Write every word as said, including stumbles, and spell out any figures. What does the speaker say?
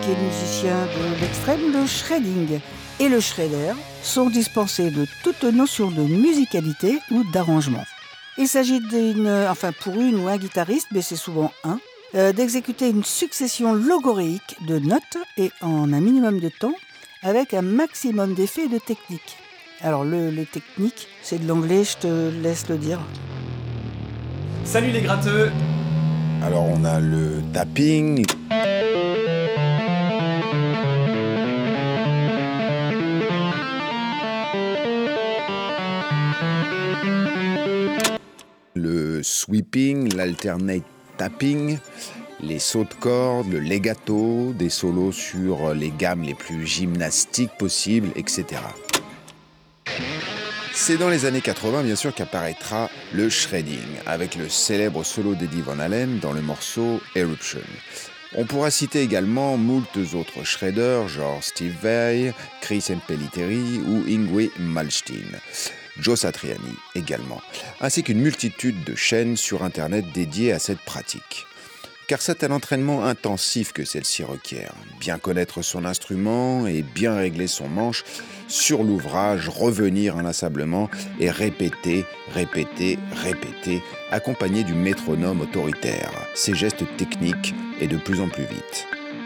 et musicien de l'extrême, le shredding et le shredder sont dispensés de toute notion de musicalité ou d'arrangement. Il s'agit d'une, enfin pour une ou un guitariste, mais c'est souvent un, euh, d'exécuter une succession logoréique de notes et en un minimum de temps avec un maximum d'effets et de techniques. Alors le, le technique, c'est de l'anglais, je te laisse le dire. Salut les gratteux! Alors on a le tapping. Le sweeping, l'alternate tapping, les sauts de cordes, le legato, des solos sur les gammes les plus gymnastiques possibles, et cetera. C'est dans les années quatre-vingts, bien sûr, qu'apparaîtra le shredding, avec le célèbre solo d'Eddie Van Halen dans le morceau Eruption. On pourra citer également moult autres shredders, genre Steve Vai, Chris Impellitteri ou Yngwie Malmsteen. Joe Satriani également, ainsi qu'une multitude de chaînes sur Internet dédiées à cette pratique. Car c'est un entraînement intensif que celle-ci requiert. Bien connaître son instrument et bien régler son manche sur l'ouvrage, revenir inlassablement et répéter, répéter, répéter, accompagné du métronome autoritaire. Ces gestes techniques et de plus en plus vite.